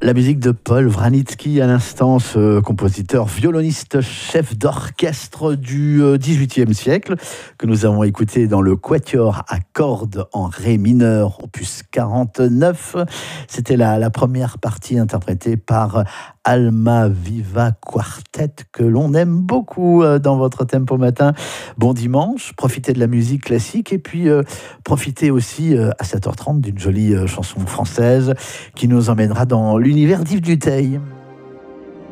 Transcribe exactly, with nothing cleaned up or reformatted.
La musique de Paul Vranitzky à l'instant, ce compositeur, violoniste, chef d'orchestre du dix-huitième siècle, que nous avons écouté dans le quatuor à cordes en ré mineur, opus quarante-neuf. C'était la, la première partie interprétée par Almaviva Quartet, que l'on aime beaucoup dans votre Tempo Matin. Bon dimanche, profitez de la musique classique et puis euh, profitez aussi euh, à sept heures trente d'une jolie euh, chanson française qui nous emmènera dans l'univers d'Yves Duteil.